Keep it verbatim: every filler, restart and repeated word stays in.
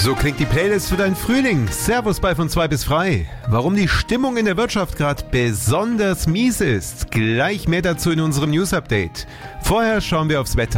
So klingt die Playlist für deinen Frühling. Servus bei von zwei bis frei. Warum die Stimmung in der Wirtschaft gerade besonders mies ist, gleich mehr dazu in unserem News-Update. Vorher schauen wir aufs Wetter.